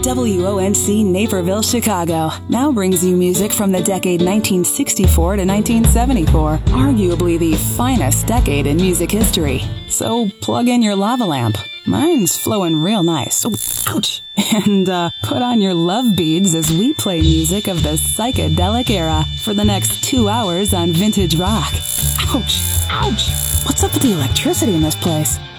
WONC Naperville, Chicago now brings you music from the decade 1964 to 1974, arguably the finest decade in music history. So plug in your lava lamp. Mine's flowing real nice. Oh, ouch! And put on your love beads as we play music of the psychedelic era for the next 2 hours on Vintage Rock. Ouch! Ouch! What's up with the electricity in this place?